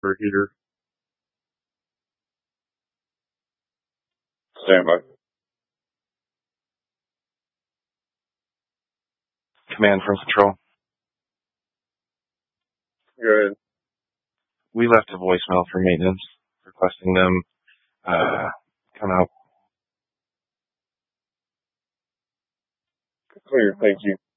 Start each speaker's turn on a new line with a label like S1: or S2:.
S1: Heater.
S2: Standby.
S1: Command from Control.
S2: Go ahead.
S1: We left a voicemail for maintenance requesting them come out.
S2: Clear, thank you.